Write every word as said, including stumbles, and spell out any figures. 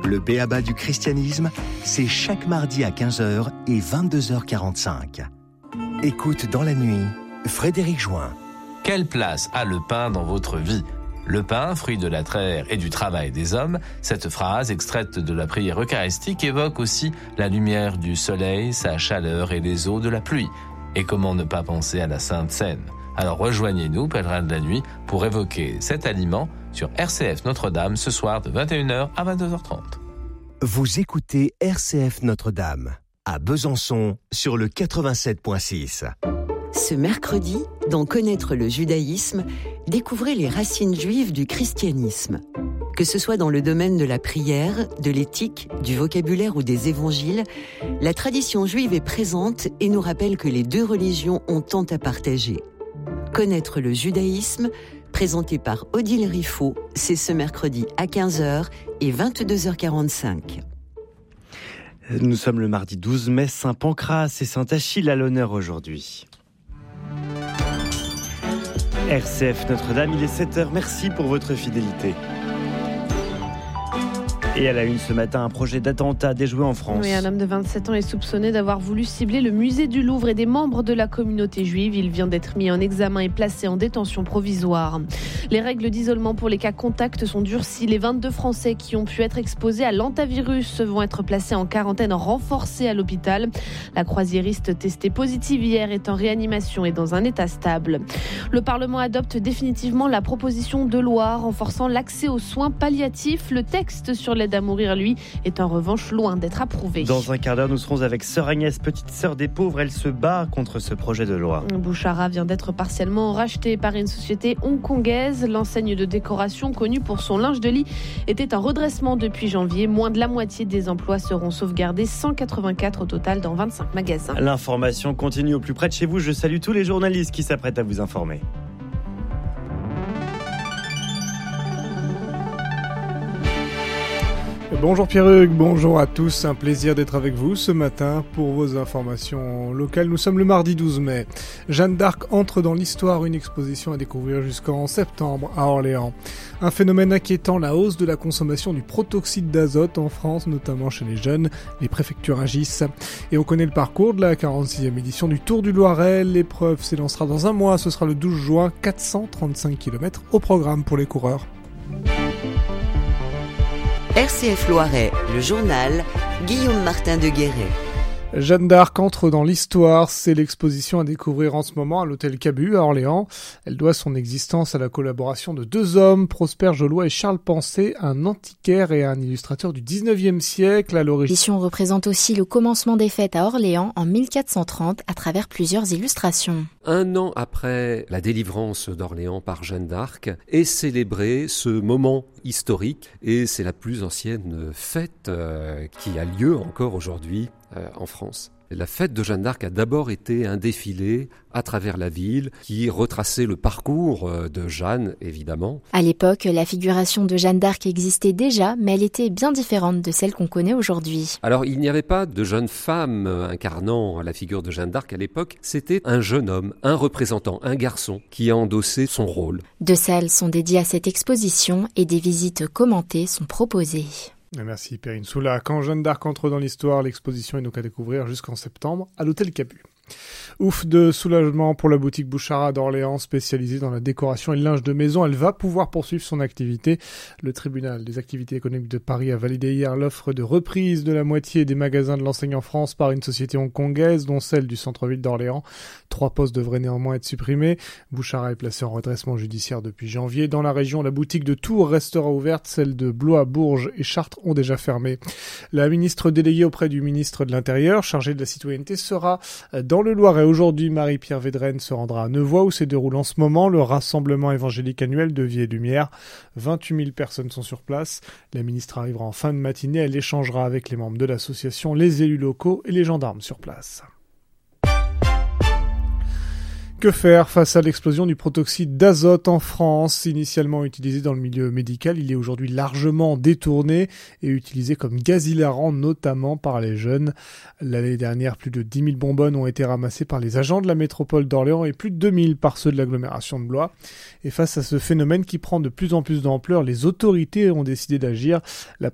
Le b.a.-ba du christianisme, c'est chaque mardi à quinze heures et vingt-deux heures quarante-cinq. Écoute dans la nuit, Frédéric Join. Quelle place a le pain dans votre vie ? Le pain, fruit de la terre et du travail des hommes, cette phrase extraite de la prière eucharistique évoque aussi la lumière du soleil, sa chaleur et les eaux de la pluie. Et comment ne pas penser à la Sainte Seine ? Alors rejoignez-nous, pèlerins de la nuit, pour évoquer cet aliment sur R C F Notre-Dame ce soir de vingt et une heures à vingt-deux heures trente. Vous écoutez R C F Notre-Dame, à Besançon, sur le quatre-vingt-sept virgule six. Ce mercredi, dans Connaître le judaïsme, découvrez les racines juives du christianisme. Que ce soit dans le domaine de la prière, de l'éthique, du vocabulaire ou des évangiles, la tradition juive est présente et nous rappelle que les deux religions ont tant à partager. Connaître le judaïsme, présenté par Odile Riffaut, c'est ce mercredi à quinze heures et vingt-deux heures quarante-cinq. Nous sommes le mardi douze mai, Saint Pancras et Saint Achille à l'honneur aujourd'hui. R C F Notre-Dame, il est sept heures, merci pour votre fidélité. Et à la une ce matin, un projet d'attentat déjoué en France. Oui, un homme de vingt-sept ans est soupçonné d'avoir voulu cibler le musée du Louvre et des membres de la communauté juive. Il vient d'être mis en examen et placé en détention provisoire. Les règles d'isolement pour les cas contacts sont durcies. Les vingt-deux Français qui ont pu être exposés à l'hantavirus vont être placés en quarantaine renforcée à l'hôpital. La croisiériste testée positive hier est en réanimation et dans un état stable. Le Parlement adopte définitivement la proposition de loi renforçant l'accès aux soins palliatifs. Le texte sur l'aide à mourir, lui, est en revanche loin d'être approuvé. Dans un quart d'heure, nous serons avec Sœur Agnès, petite sœur des pauvres. Elle se bat contre ce projet de loi. Bouchara vient d'être partiellement racheté par une société hongkongaise. L'enseigne de décoration, connue pour son linge de lit, était en redressement depuis janvier. Moins de la moitié des emplois seront sauvegardés, cent quatre-vingt-quatre au total dans vingt-cinq magasins. L'information continue au plus près de chez vous. Je salue tous les journalistes qui s'apprêtent à vous informer. Bonjour Pierre-Hugues, bonjour à tous, un plaisir d'être avec vous ce matin pour vos informations locales. Nous sommes le mardi douze mai. Jeanne d'Arc entre dans l'histoire, une exposition à découvrir jusqu'en septembre à Orléans. Un phénomène inquiétant, la hausse de la consommation du protoxyde d'azote en France, notamment chez les jeunes. Les préfectures agissent. Et on connaît le parcours de la quarante-sixième édition du Tour du Loiret. L'épreuve s'élancera dans un mois, ce sera le douze juin, quatre cent trente-cinq kilomètres au programme pour les coureurs. R C F Loiret, le journal, Guillaume Martin de Guéret. Jeanne d'Arc entre dans l'histoire, c'est l'exposition à découvrir en ce moment à l'hôtel Cabu à Orléans. Elle doit son existence à la collaboration de deux hommes, Prosper Jollois et Charles Pensé, un antiquaire et un illustrateur du dix-neuvième siècle à l'origine. L'exposition représente aussi le commencement des fêtes à Orléans en mille quatre cent trente à travers plusieurs illustrations. Un an après la délivrance d'Orléans par Jeanne d'Arc est célébré ce moment historique et c'est la plus ancienne fête euh, qui a lieu encore aujourd'hui euh, en France. La fête de Jeanne d'Arc a d'abord été un défilé à travers la ville qui retraçait le parcours de Jeanne, évidemment. À l'époque, la figuration de Jeanne d'Arc existait déjà, mais elle était bien différente de celle qu'on connaît aujourd'hui. Alors, il n'y avait pas de jeune femme incarnant la figure de Jeanne d'Arc à l'époque. C'était un jeune homme, un représentant, un garçon qui a endossé son rôle. Deux salles sont dédiées à cette exposition et des visites commentées sont proposées. Merci Perrine Soula. Quand Jeanne d'Arc entre dans l'histoire, l'exposition est donc à découvrir jusqu'en septembre à l'hôtel Cabu. Ouf de soulagement pour la boutique Bouchara d'Orléans, spécialisée dans la décoration et le linge de maison. Elle va pouvoir poursuivre son activité. Le tribunal des activités économiques de Paris a validé hier l'offre de reprise de la moitié des magasins de l'enseigne en France par une société hongkongaise, dont celle du centre-ville d'Orléans. Trois postes devraient néanmoins être supprimés. Bouchara est placée en redressement judiciaire depuis janvier. Dans la région, la boutique de Tours restera ouverte. Celles de Blois, Bourges et Chartres ont déjà fermé. La ministre déléguée auprès du ministre de l'Intérieur, chargée de la citoyenneté, sera dans le Loiret. Aujourd'hui, Marie-Pierre Védrenne se rendra à Nevoy où se déroule en ce moment le rassemblement évangélique annuel de Vie et Lumière. vingt-huit mille personnes sont sur place. La ministre arrivera en fin de matinée. Elle échangera avec les membres de l'association, les élus locaux et les gendarmes sur place. Que faire face à l'explosion du protoxyde d'azote en France? Initialement utilisé dans le milieu médical, il est aujourd'hui largement détourné et utilisé comme gaz hilarant, notamment par les jeunes. L'année dernière, plus de dix mille bonbonnes ont été ramassées par les agents de la métropole d'Orléans et plus de deux mille par ceux de l'agglomération de Blois. Et face à ce phénomène qui prend de plus en plus d'ampleur, les autorités ont décidé d'agir. La